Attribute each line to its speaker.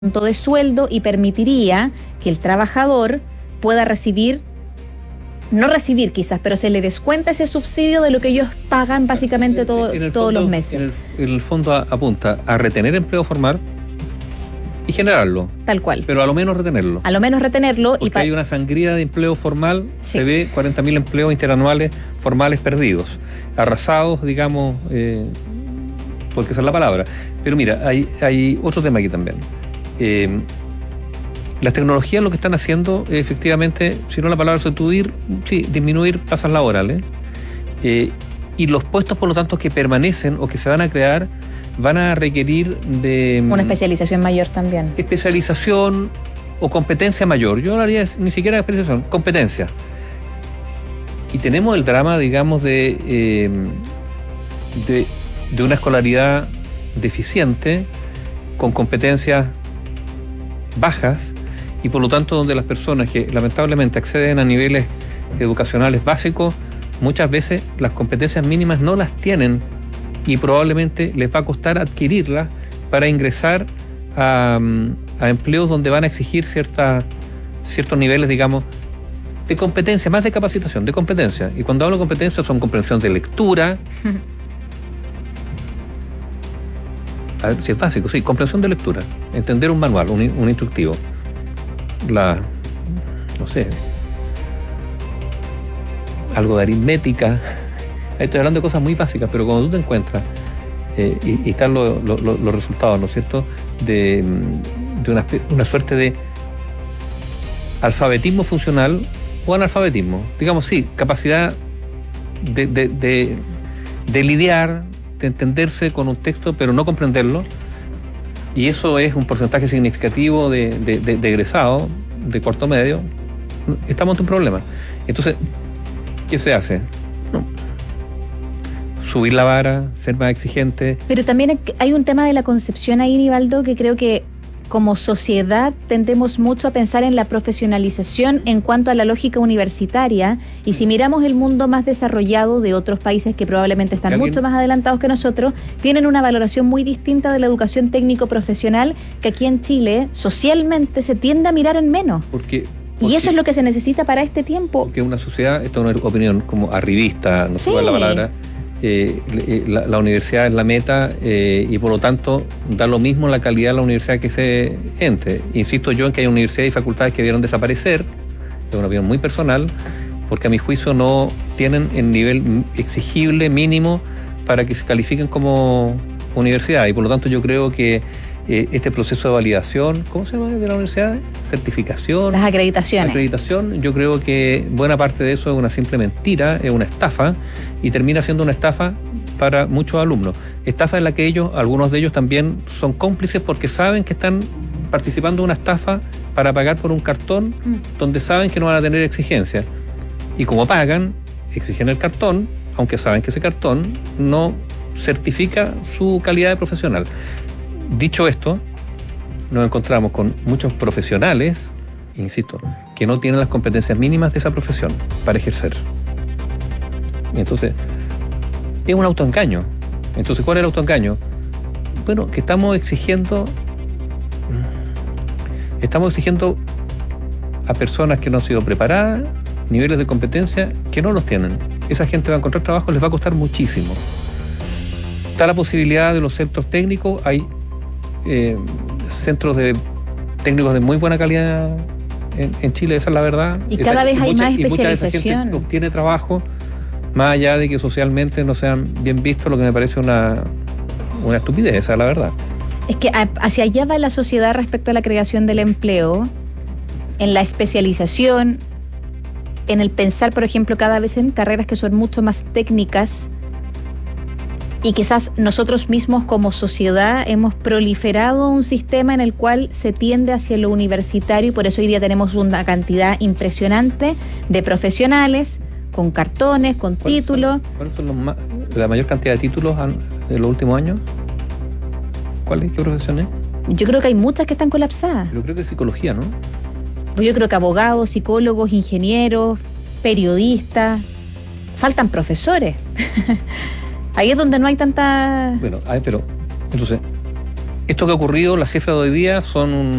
Speaker 1: de sueldo y permitiría que el trabajador pueda recibir, no recibir quizás, pero se le descuenta ese subsidio de lo que ellos pagan básicamente todos los meses.
Speaker 2: En el fondo apunta a retener empleo formal y generarlo.
Speaker 1: Tal cual.
Speaker 2: Pero a lo menos retenerlo.
Speaker 1: A lo menos retenerlo.
Speaker 2: Porque hay una sangría de empleo formal, sí. Se ve 40.000 empleos interanuales formales perdidos, arrasados, digamos, porque esa es la palabra. Pero mira, hay otro tema aquí también. Las tecnologías lo que están haciendo es efectivamente, si no la palabra sustituir, sí, disminuir plazas laborales. Y los puestos, por lo tanto, que permanecen o que se van a crear, van a requerir de...
Speaker 1: una especialización mayor también.
Speaker 2: Especialización o competencia mayor. Yo no haría ni siquiera especialización, competencia. Y tenemos el drama, digamos, de una escolaridad deficiente, con competencias bajas, y por lo tanto donde las personas que lamentablemente acceden a niveles educacionales básicos, muchas veces las competencias mínimas no las tienen y probablemente les va a costar adquirirlas para ingresar a empleos donde van a exigir ciertos niveles, digamos, de competencia, más de capacitación, de competencia. Y cuando hablo de competencia son comprensión de lectura. A ver si es básico, sí, comprensión de lectura, entender un manual, un instructivo, no sé, algo de aritmética. Estoy hablando de cosas muy básicas, pero cuando tú te encuentras y están los resultados, ¿no es cierto?, de una suerte de alfabetismo funcional o analfabetismo, digamos, sí, capacidad de lidiar, de entenderse con un texto, pero no comprenderlo, y eso es un porcentaje significativo de egresados de cuarto medio, estamos ante un problema. Entonces, ¿qué se hace? No. Subir la vara, ser más exigente.
Speaker 1: Pero también hay un tema de la concepción ahí, Nivaldo, que creo que como sociedad tendemos mucho a pensar en la profesionalización en cuanto a la lógica universitaria, y si miramos el mundo más desarrollado de otros países que probablemente están mucho más adelantados que nosotros, tienen una valoración muy distinta de la educación técnico-profesional, que aquí en Chile socialmente se tiende a mirar en menos. Y eso es lo que se necesita para este tiempo.
Speaker 2: Porque una sociedad, esto es una opinión como arribista, no sé cuál es la palabra, la universidad es la meta, y por lo tanto da lo mismo la calidad de la universidad que se entre. Insisto yo en que hay universidades y facultades que debieron desaparecer, es una opinión muy personal, porque a mi juicio no tienen el nivel exigible mínimo para que se califiquen como universidad, y por lo tanto yo creo que este proceso de validación, ¿cómo se llama de la universidad? Certificación.
Speaker 1: Las acreditaciones.
Speaker 2: Acreditación, yo creo que buena parte de eso es una simple mentira, es una estafa, y termina siendo una estafa para muchos alumnos. Estafa en la que algunos de ellos también son cómplices porque saben que están participando en una estafa para pagar por un cartón donde saben que no van a tener exigencias. Y como pagan, exigen el cartón, aunque saben que ese cartón no certifica su calidad de profesional. Dicho esto, nos encontramos con muchos profesionales, insisto, que no tienen las competencias mínimas de esa profesión para ejercer. Y entonces, es un autoengaño. Entonces, ¿cuál es el autoengaño? Bueno, que estamos exigiendo a personas que no han sido preparadas, niveles de competencia que no los tienen. Esa gente va a encontrar trabajo, les va a costar muchísimo. Está la posibilidad de los centros técnicos, hay centros de técnicos de muy buena calidad en Chile, esa es la verdad.
Speaker 1: Y cada vez hay más especialización.
Speaker 2: Y mucha de esa gente obtiene trabajo, más allá de que socialmente no sean bien vistos, lo que me parece una estupidez, esa es la verdad.
Speaker 1: Es que hacia allá va la sociedad respecto a la creación del empleo, en la especialización, en el pensar, por ejemplo, cada vez en carreras que son mucho más técnicas. Y quizás nosotros mismos como sociedad hemos proliferado un sistema en el cual se tiende hacia lo universitario, y por eso hoy día tenemos una cantidad impresionante de profesionales con cartones, con títulos.
Speaker 2: ¿Cuáles son la mayor cantidad de títulos de los últimos años? ¿Qué profesiones?
Speaker 1: Yo creo que hay muchas que están colapsadas.
Speaker 2: Yo creo que es psicología, ¿no?
Speaker 1: Yo creo que abogados, psicólogos, ingenieros, periodistas. Faltan profesores. Ahí es donde no hay tanta...
Speaker 2: Bueno, pero entonces Esto que ha ocurrido, las cifras de hoy día son